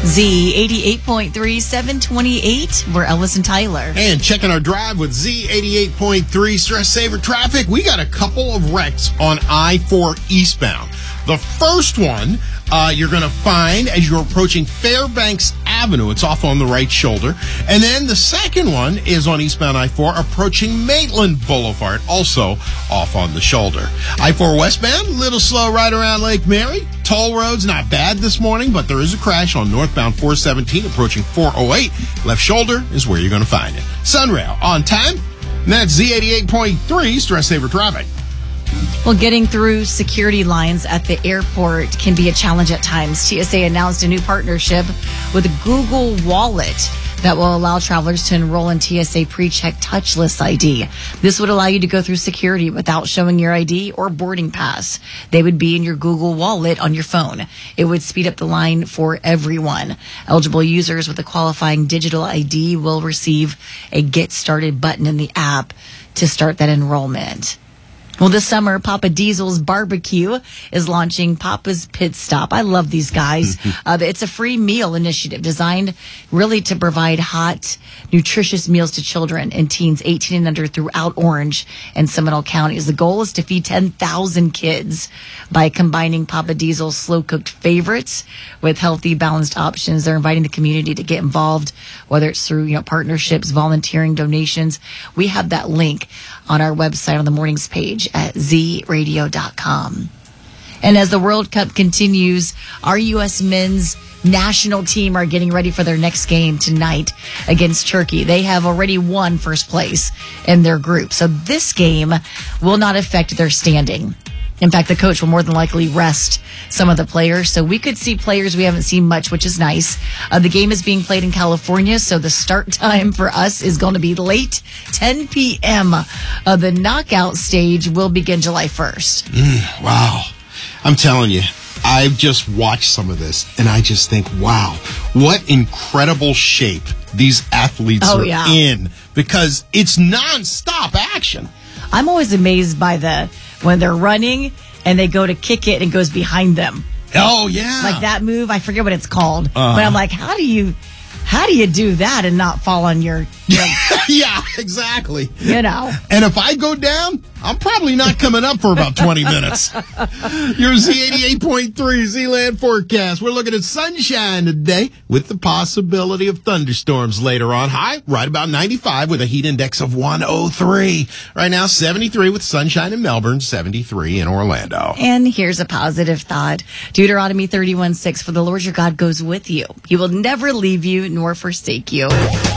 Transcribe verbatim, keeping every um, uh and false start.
Z eighty-eight point three, seven twenty-eight. We're Elvis and Tyler. And checking our drive with Z eighty-eight point three Stress Saver Traffic, we got a couple of wrecks on I four eastbound. The first one uh, you're going to find as you're approaching Fairbanks Avenue. It's off on the right shoulder. And then the second one is on eastbound I four approaching Maitland Boulevard, also off on the shoulder. I four westbound, a little slow right around Lake Mary. Toll roads, not bad this morning, but there is a crash on northbound four seventeen approaching four oh eight. Left shoulder is where you're going to find it. Sunrail on time. And that's Z eighty-eight point three Stress Saver Traffic. Well, getting through security lines at the airport can be a challenge at times. T S A announced a new partnership with Google Wallet that will allow travelers to enroll in T S A PreCheck Touchless I D. This would allow you to go through security without showing your I D or boarding pass. They would be in your Google Wallet on your phone. It would speed up the line for everyone. Eligible users with a qualifying digital I D will receive a Get Started button in the app to start that enrollment. Well, this summer, Papa Diesel's Barbecue is launching Papa's Pit Stop. I love these guys. uh, it's a free meal initiative designed really to provide hot, nutritious meals to children and teens eighteen and under throughout Orange and Seminole counties. The goal is to feed ten thousand kids by combining Papa Diesel's slow-cooked favorites with healthy, balanced options. They're inviting the community to get involved, whether it's through you know partnerships, volunteering, donations. We have that link on our website on the mornings page at z radio dot com. And as the World Cup continues, our U S men's national team are getting ready for their next game tonight against Turkey. They have already won first place in their group, so this game will not affect their standing. In fact, the coach will more than likely rest some of the players. So we could see players we haven't seen much, which is nice. Uh, the game is being played in California, so the start time for us is going to be late, ten p.m. Uh, the knockout stage will begin July first. Mm, wow. I'm telling you, I've just watched some of this, and I just think, wow, what incredible shape these athletes oh, are yeah. in, because it's nonstop action. I'm always amazed by the when they're running and they go to kick it and it goes behind them. Oh, yeah. Like that move. I forget what it's called. Uh-huh. But I'm like, how do you how do you do that and not fall on your, your yeah, exactly. You know. And if I go down, I'm probably not coming up for about twenty minutes. Your Z eighty-eight point three Z-Land forecast. We're looking at sunshine today with the possibility of thunderstorms later on. High, right about ninety-five with a heat index of one oh three. Right now, seventy-three with sunshine in Melbourne, seventy-three in Orlando. And here's a positive thought. Deuteronomy thirty-one six, for the Lord your God goes with you. He will never leave you nor forsake you.